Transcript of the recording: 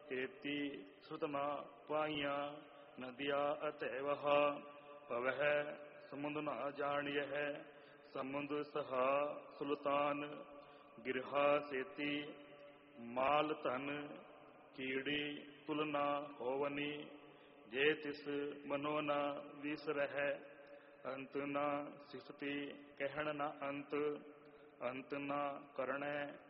ਏਤੀ ਸੁਤ ਨਾ ਪਾਈਆਂ ਨਦੀਆ ਅਤੈ ਵਹਾ ਪਵਹਿ ਸਮੁੰਦ ਨਾ ਜਾਣੀਐ ਸਮੁੰਦ ਸਹਾ ਸੁਲਤਾਨ ਗਿਰਹਾ ਸੇਤੀ ਮਾਲ ਧਨ ਕੀੜੀ ਤੁਲਨਾ ਹੋਵਨੀ ਜੇ ਤਿਸ ਮਨੋ ਨਾ ਵਿਸਰਹਿ ਅੰਤ ਨਾ ਸਿਫਤੀ ਕਹਿਣ ਨਾ ਅੰਤ ਅੰਤ ਨਾ ਕਰਣੈ